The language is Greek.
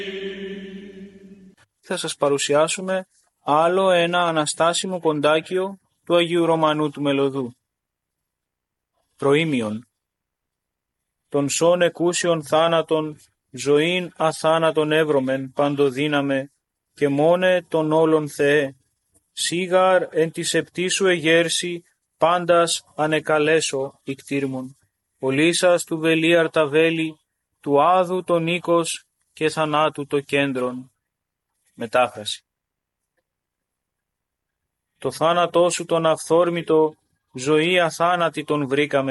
Θα σας παρουσιάσουμε άλλο ένα αναστάσιμο κοντάκιο του Αγίου Ρωμανού του Μελωδού. Προήμιον. Τον σών εκούσιον θάνατον, ζωήν αθάνατον εύρωμεν παντοδύναμε, και μόνε τον όλων Θεέ. Σίγαρ εν τη επτήσου εγέρση, πάντας ανεκαλέσω ικτήρμον. Πολύσας του βελίαρ τα βέλη, του άδου τον οίκος και θανάτου το κέντρον. Μετάφραση. Το θάνατό σου τον αυθόρμητο, ζωή αθάνατη τον βρήκαμε,